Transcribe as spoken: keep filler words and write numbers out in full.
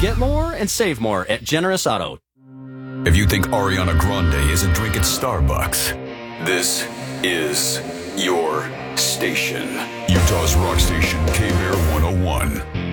Get more and save more at Generous Auto. If you think Ariana Grande isn't drinking Starbucks, this is your station. Utah's Rock Station, K-Bear one oh one.